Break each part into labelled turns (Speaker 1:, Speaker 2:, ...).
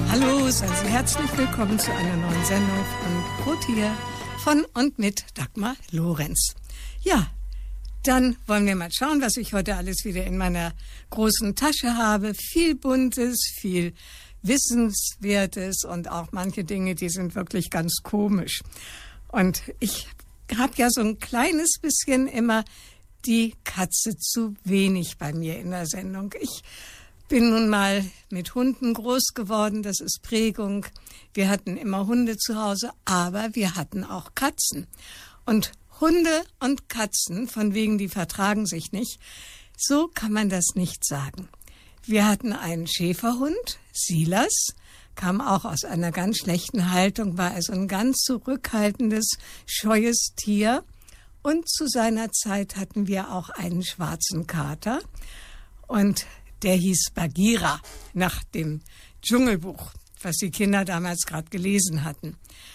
Speaker 1: Hallo, seien Sie herzlich willkommen zu einer neuen Sendung von Protier von und mit Dagmar Lorenz. Ja, dann wollen wir mal schauen, was ich heute alles wieder in meiner großen Tasche habe. Viel Buntes, viel Wissenswertes und auch manche Dinge, die sind wirklich ganz komisch. Und ich habe ja so ein kleines bisschen immer die Katze zu wenig bei mir in der Sendung. Ich bin nun mal mit Hunden groß geworden, das ist Prägung. Wir hatten immer Hunde zu Hause, aber wir hatten auch Katzen. Und Hunde und Katzen, von wegen, die vertragen sich nicht, so kann man das nicht sagen. Wir hatten einen Schäferhund, Silas, kam auch aus einer ganz schlechten Haltung, war also ein ganz zurückhaltendes, scheues Tier. Und zu seiner Zeit hatten wir auch einen schwarzen Kater und der hieß Bagheera, nach dem Dschungelbuch, was die Kinder damals gerade gelesen hatten.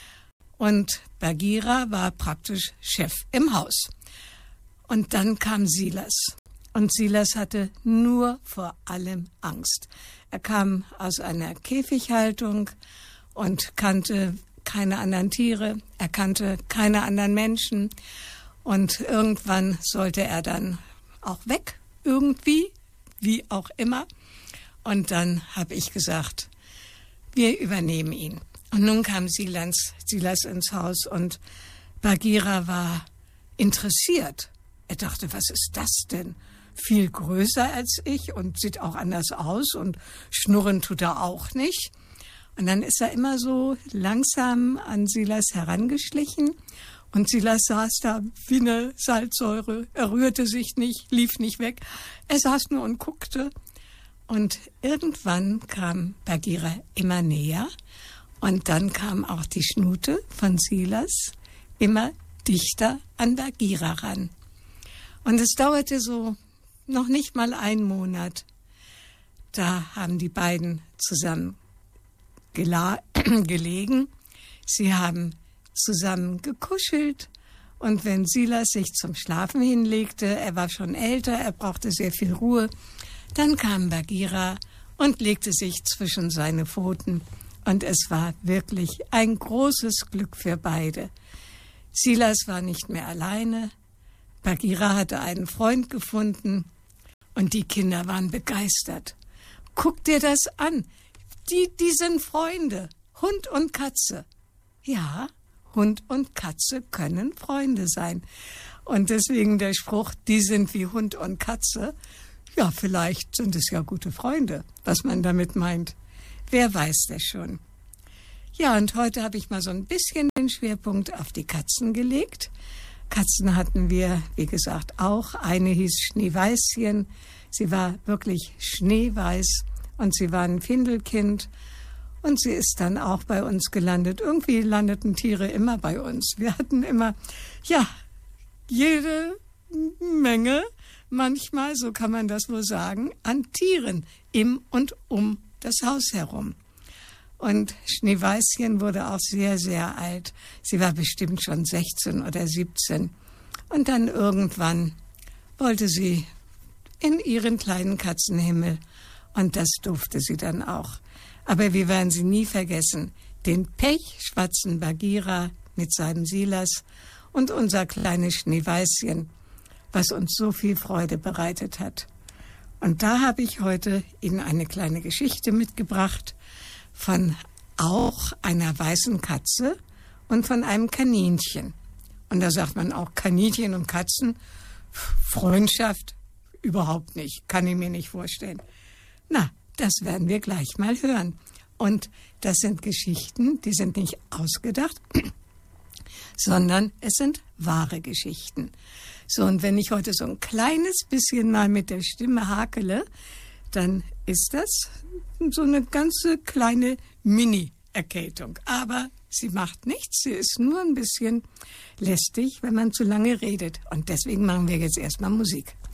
Speaker 1: Und Bagheera war praktisch Chef im Haus. Und dann kam Silas. Und Silas hatte nur vor allem Angst. Er kam aus einer Käfighaltung und kannte keine anderen Tiere. Er kannte keine anderen Menschen. Und irgendwann sollte er dann auch weg, irgendwie, wie auch immer. Und dann habe ich gesagt, wir übernehmen ihn. Und nun kam Silas ins Haus und Bagheera war interessiert. Er dachte, was ist das denn? Viel größer als ich und sieht auch anders aus und schnurren tut er auch nicht. Und dann ist er immer so langsam an Silas herangeschlichen und Silas saß da wie eine Salzsäure. Er rührte sich nicht, lief nicht weg. Er saß nur und guckte. Und irgendwann kam Bagheera immer näher. Und dann kam auch die Schnute von Silas immer dichter an Bagheera ran. Und es dauerte so noch nicht mal einen Monat. Da haben die beiden zusammen gelegen. Sie haben zusammen gekuschelt. Und wenn Silas sich zum Schlafen hinlegte, er war schon älter, er brauchte sehr viel Ruhe, dann kam Bagheera und legte sich zwischen seine Pfoten. Und es war wirklich ein großes Glück für beide. Silas war nicht mehr alleine. Bagheera hatte einen Freund gefunden und die Kinder waren begeistert. Guck dir das an. Die sind Freunde. Hund und Katze. Ja, Hund und Katze können Freunde sein. Und deswegen der Spruch, die sind wie Hund und Katze. Ja, vielleicht sind es ja gute Freunde, was man damit meint. Wer weiß das schon? Ja, und heute habe ich mal so ein bisschen den Schwerpunkt auf die Katzen gelegt. Katzen hatten wir, wie gesagt, auch. Eine hieß Schneeweißchen. Sie war wirklich schneeweiß und sie war ein Findelkind. Und sie ist dann auch bei uns gelandet. Irgendwie landeten Tiere immer bei uns. Wir hatten immer, ja, jede Menge, manchmal, so kann man das wohl sagen, an Tieren im und um das Haus herum. Und Schneeweißchen wurde auch sehr, sehr alt. Sie war bestimmt schon 16 oder 17. Und dann irgendwann wollte sie in ihren kleinen Katzenhimmel. Und das durfte sie dann auch. Aber wir werden sie nie vergessen. Den pechschwarzen Bagheera mit seinem Silas und unser kleines Schneeweißchen, was uns so viel Freude bereitet hat. Und da habe ich heute Ihnen eine kleine Geschichte mitgebracht von auch einer weißen Katze und von einem Kaninchen. Und da sagt man auch Kaninchen und Katzen, Freundschaft überhaupt nicht, kann ich mir nicht vorstellen. Na, das werden wir gleich mal hören. Und das sind Geschichten, die sind nicht ausgedacht, sondern es sind wahre Geschichten. So, und wenn ich heute so ein kleines bisschen mal mit der Stimme hakele, dann ist das so eine ganze kleine Mini-Erkältung. Aber sie macht nichts, sie ist nur ein bisschen lästig, wenn man zu lange redet. Und deswegen machen wir jetzt erstmal Musik.